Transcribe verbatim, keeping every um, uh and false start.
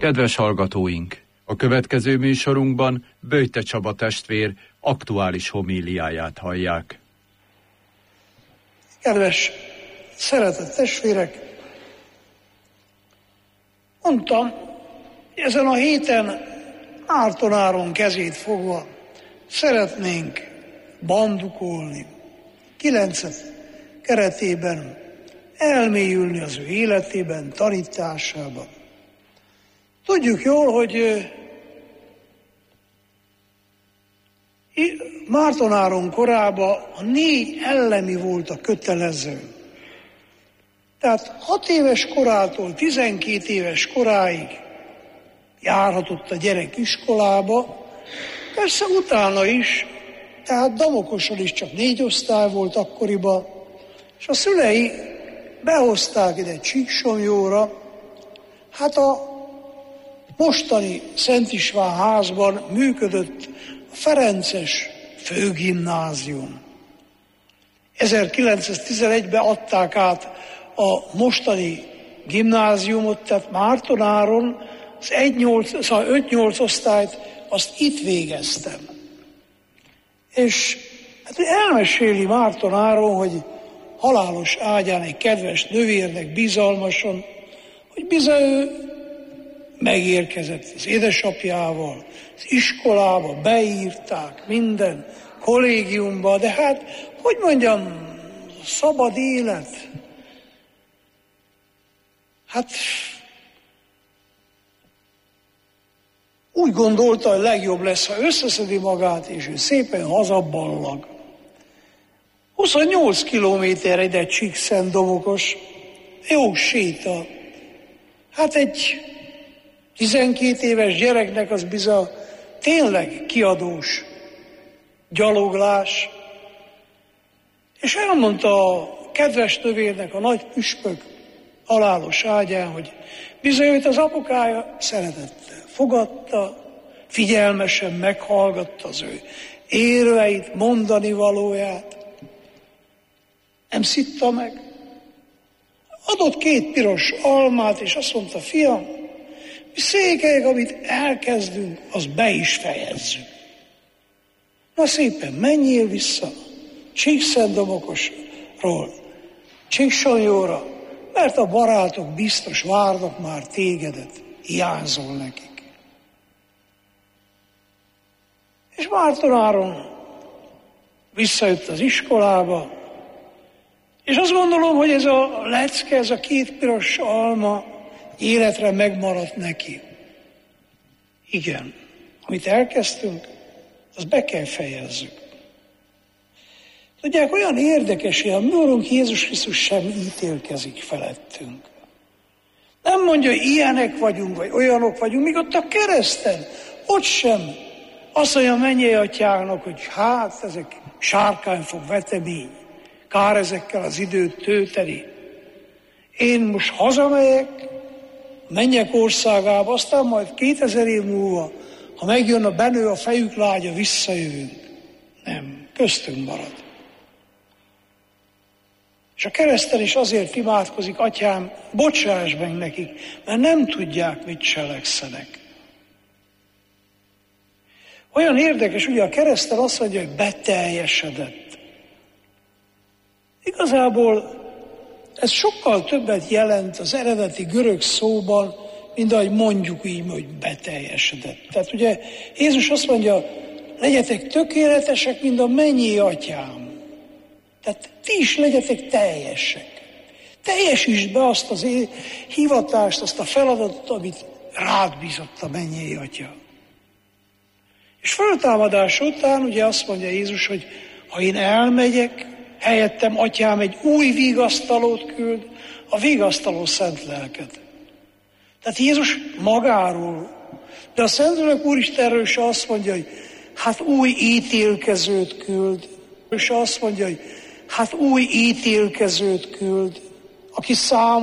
Kedves hallgatóink! A következő műsorunkban Böjte Csaba testvér aktuális homíliáját hallják. Kedves, szeretett testvérek! Mondtam, ezen a héten Márton Áron kezét fogva szeretnénk bandukolni, kilencet keretében elmélyülni az ő életében, tanításában. Tudjuk jól, hogy Márton Áron korában a négy ellemi volt a kötelező. Tehát hat éves korától tizenkét éves koráig járhatott a gyerek iskolába, persze utána is, tehát Damokoson is csak négy osztály volt akkoriban, és a szülei behozták ide Csíksomlyóra, hát a mostani Szent István házban működött a Ferences főgimnázium. ezerkilencszáztizenegyben adták át a mostani gimnáziumot, tehát Márton Áron az öt-nyolc osztályt azt itt végeztem. És hát elmeséli Márton Áron, hogy halálos ágyán egy kedves nővérnek bizalmasan, hogy bizony ő megérkezett az édesapjával, az iskolába, beírták minden kollégiumba, de hát, hogy mondjam, szabad élet. Hát úgy gondolta, hogy legjobb lesz, ha összeszedi magát, és ő szépen hazaballag. huszonnyolc kilométer ide Csíkszentdomokos, jó séta. Hát egy tizenkét éves gyereknek az bizony tényleg kiadós gyaloglás. És elmondta a kedves növérnek, a nagy püspök halálos ágyán, hogy bizony őt az apukája szeretette, fogadta, figyelmesen meghallgatta az ő érveit, mondani valóját. Nem szitta meg. Adott két piros almát, és azt mondta, fiam, mi székelyek, amit elkezdünk, az be is fejezzük. Na szépen, menjél vissza Csíkszentdomokosról Csíksomlyóra, mert a barátok biztos várnak már tégedet, hiányzol nekik. És Márton Áron visszajött az iskolába, és azt gondolom, hogy ez a lecke, ez a két piros alma életre megmaradt neki. Igen, amit elkezdtünk, azt be kell fejezzük. Tudják, olyan érdekes, hogy a mi Urunk Jézus Krisztus sem ítélkezik felettünk. Nem mondja, hogy ilyenek vagyunk, vagy olyanok vagyunk, míg ott a kereszten, ott sem azt mondja a mennyei atyának, hogy hát ezek sárkányfog vetemény, kár ezekkel az időt tölteni. Én most hazamegyek, menjek országába, aztán majd kétezer év múlva, ha megjön a benő a fejük lágya, visszajövünk. Nem, köztünk marad. És a kereszten is azért imádkozik, atyám, bocsáss meg nekik, mert nem tudják, mit cselekszenek. Olyan érdekes, ugye a kereszten azt mondja, hogy beteljesedett. Igazából ez sokkal többet jelent az eredeti görög szóban, mint ahogy mondjuk így, hogy beteljesedett. Tehát ugye Jézus azt mondja, legyetek tökéletesek, mint a mennyei atyám. Tehát ti is legyetek teljesek. Teljesítsd be azt az hivatást, azt a feladatot, amit rád bízott a mennyei atya. És föltámadás után ugye azt mondja Jézus, hogy ha én elmegyek, helyettem atyám egy új vigasztalót küld, a vigasztaló szent lelket. Tehát Jézus magáról, de a Szentlélek Úristenről se azt mondja, hogy hát új ítélkezőt küld, és azt mondja, hogy hát új ítélkezőt küld, aki szám